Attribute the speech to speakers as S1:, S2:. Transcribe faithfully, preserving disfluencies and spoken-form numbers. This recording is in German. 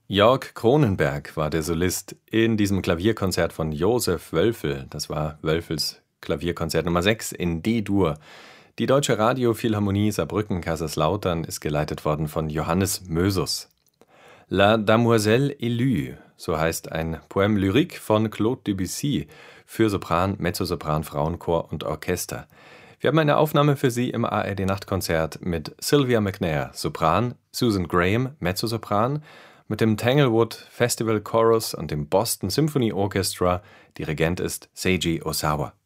S1: Jörg Cronenberg war der Solist in diesem Klavierkonzert von Josef Wölfel. Das war Wölfels Klavierkonzert Nummer sechs in D-Dur. Die Deutsche Radiophilharmonie Saarbrücken-Kaiserslautern ist geleitet worden von Johannes Mösus. La Damoiselle élue, so heißt ein Poème lyrique von Claude Debussy für Sopran, Mezzosopran, Frauenchor und Orchester. Wir haben eine Aufnahme für Sie im A R D-Nachtkonzert mit Sylvia McNair, Sopran, Susan Graham, Mezzosopran, mit dem Tanglewood Festival Chorus und dem Boston Symphony Orchestra. Dirigent ist Seiji Osawa.